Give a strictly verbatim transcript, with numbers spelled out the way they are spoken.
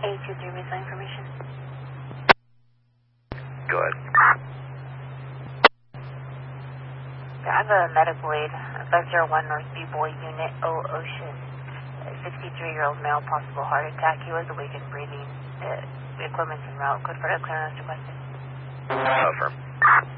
eight two three, missile information. Go ahead. Yeah, I have a medical aid, five zero one North B Boy Unit O Ocean, sixty-three-year-old male, possible heart attack. He was awakened breathing. Uh, equipment's en route. Code for the clearance requested. Affirm.